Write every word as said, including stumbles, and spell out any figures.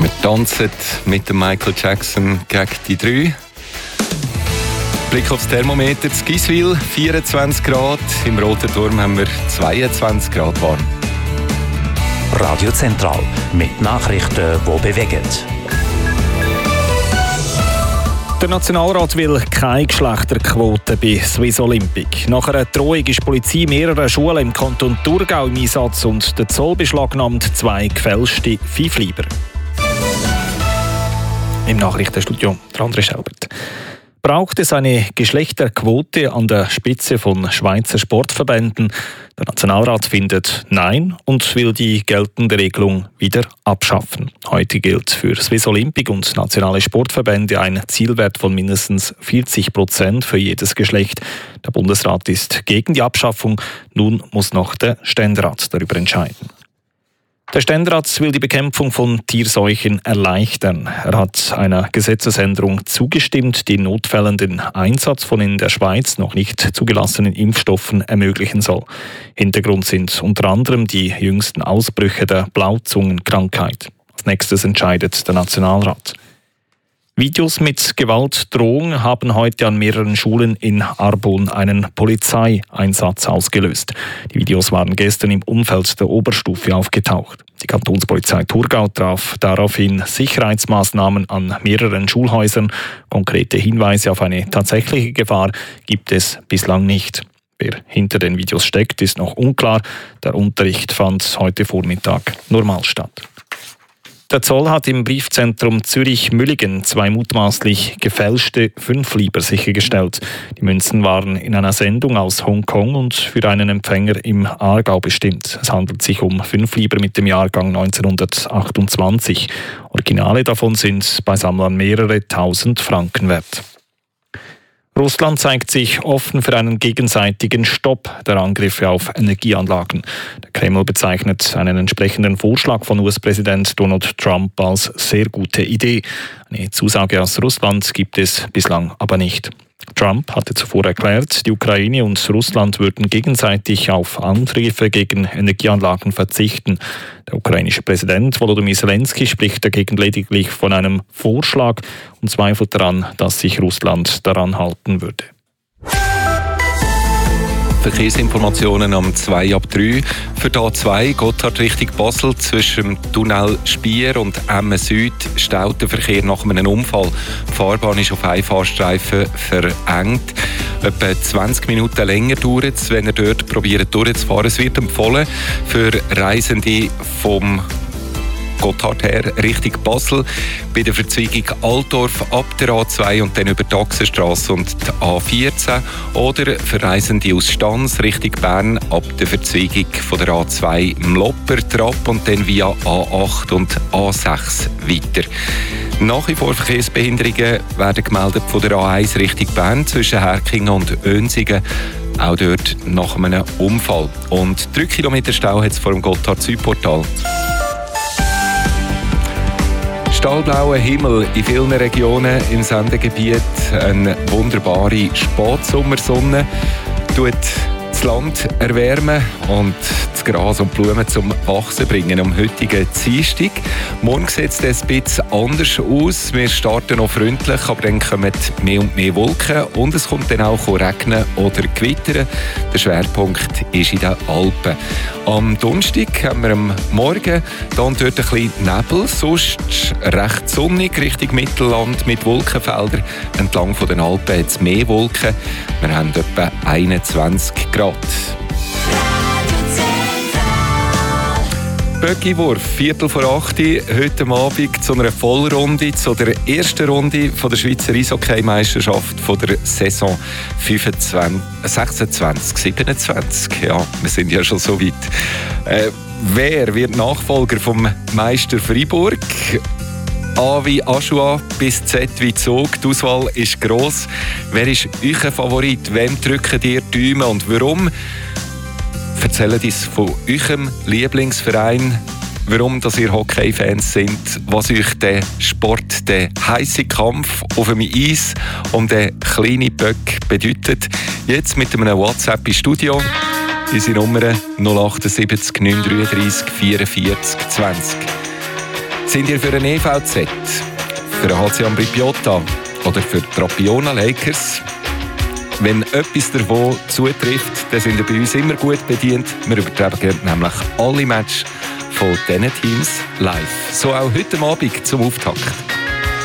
Wir tanzen mit dem Michael Jackson gegen die drei. Blick aufs Thermometer, in Giswil vierundzwanzig Grad, im Roten Turm haben wir zweiundzwanzig Grad warm. Radio Zentral mit Nachrichten, die bewegen. Der Nationalrat will keine Geschlechterquote bei Swiss Olympic. Nach einer Drohung ist die Polizei mehrerer Schulen im Kanton Thurgau im Einsatz und der Zoll beschlagnahmt zwei gefälschte Pfeifleiber. Im Nachrichtenstudio der André Schelbert. Braucht es eine Geschlechterquote an der Spitze von Schweizer Sportverbänden? Der Nationalrat findet Nein und will die geltende Regelung wieder abschaffen. Heute gilt für Swiss Olympic und nationale Sportverbände ein Zielwert von mindestens vierzig Prozent für jedes Geschlecht. Der Bundesrat ist gegen die Abschaffung. Nun muss noch der Ständerat darüber entscheiden. Der Ständerat will die Bekämpfung von Tierseuchen erleichtern. Er hat einer Gesetzesänderung zugestimmt, die in Notfällen den Einsatz von in der Schweiz noch nicht zugelassenen Impfstoffen ermöglichen soll. Hintergrund sind unter anderem die jüngsten Ausbrüche der Blauzungenkrankheit. Als nächstes entscheidet der Nationalrat. Videos mit Gewaltdrohung haben heute an mehreren Schulen in Arbon einen Polizeieinsatz ausgelöst. Die Videos waren gestern im Umfeld der Oberstufe aufgetaucht. Die Kantonspolizei Thurgau traf daraufhin Sicherheitsmaßnahmen an mehreren Schulhäusern. Konkrete Hinweise auf eine tatsächliche Gefahr gibt es bislang nicht. Wer hinter den Videos steckt, ist noch unklar. Der Unterricht fand heute Vormittag normal statt. Der Zoll hat im Briefzentrum Zürich-Mülligen zwei mutmaßlich gefälschte Fünfleiber sichergestellt. Die Münzen waren in einer Sendung aus Hongkong und für einen Empfänger im Aargau bestimmt. Es handelt sich um Fünfleiber mit dem Jahrgang neunzehnhundertachtundzwanzig. Originale davon sind bei Sammlern mehrere tausend Franken wert. Russland zeigt sich offen für einen gegenseitigen Stopp der Angriffe auf Energieanlagen. Der Kreml bezeichnet einen entsprechenden Vorschlag von U S-Präsident Donald Trump als sehr gute Idee. Eine Zusage aus Russland gibt es bislang aber nicht. Trump hatte zuvor erklärt, die Ukraine und Russland würden gegenseitig auf Angriffe gegen Energieanlagen verzichten. Der ukrainische Präsident Volodymyr Zelensky spricht dagegen lediglich von einem Vorschlag und zweifelt daran, dass sich Russland daran halten würde. Verkehrsinformationen am zwei ab drei. Für die A zwei Gotthard Richtung Basel zwischen dem Tunnel Spier und Emmen Süd staut der Verkehr nach einem Unfall. Die Fahrbahn ist auf einen Fahrstreifen verengt. Etwa zwanzig Minuten länger dauert es, wenn ihr dort probiert durchzufahren. Es wird empfohlen für Reisende vom Gotthard her Richtung Basel, bei der Verzweigung Altdorf ab der A zwei und dann über die Achsenstrasse und die A vierzehn oder für Reisende aus Stans Richtung Bern ab der Verzweigung von der A zwei Mlopper Trab und dann via A acht und A sechs weiter. Nach wie vor Verkehrsbehinderungen werden gemeldet von der A eins Richtung Bern zwischen Herkingen und Önsingen. Auch dort nach einem Unfall. Und drei Kilometer Stau hat es vor dem Gotthard-Südportal. Stahlblauer Himmel in vielen Regionen im Sendegebiet, eine wunderbare Spätsommersonne tut das Land erwärmen und das Gras und die Blumen zum Wachsen bringen am heutigen Dienstag. Morgen sieht es ein bisschen anders aus. Wir starten noch freundlich, aber dann kommen mehr und mehr Wolken und es kommt dann auch regnen oder gewittern. Der Schwerpunkt ist in den Alpen. Am Donnerstag haben wir am Morgen dann dort ein bisschen Nebel, sonst recht sonnig Richtung Mittelland mit Wolkenfeldern. Entlang von den Alpen hat es mehr Wolken. Wir haben etwa einundzwanzig Grad. Böckiwurf, Viertel vor acht, heute Abend zu einer Vollrunde, zu der ersten Runde von der Schweizer Eishockey-Meisterschaft von der Saison fünfundzwanzig, sechsundzwanzig siebenundzwanzig. Ja, wir sind ja schon so weit. Äh, wer wird Nachfolger vom Meister Freiburg? A wie Aschua bis Z wie Zug. Die Auswahl ist gross. Wer ist euer Favorit? Wem drücken ihr die Daumen und warum? Erzählt uns von eurem Lieblingsverein, warum dass ihr Hockey-Fans sind, was euch der Sport, der heisse Kampf auf dem Eis um den kleinen Böck bedeutet. Jetzt mit einem WhatsApp im Studio. Unsere Nummer null acht sieben neun drei drei vierundvierzig zwanzig. Sind ihr für den E V Z, für den H C Ambri Piotta oder für die Trapiona Lakers? Wenn etwas davon zutrifft, dann sind wir bei uns immer gut bedient. Wir übertragen nämlich alle Matches von diesen Teams live. So auch heute Abend zum Auftakt.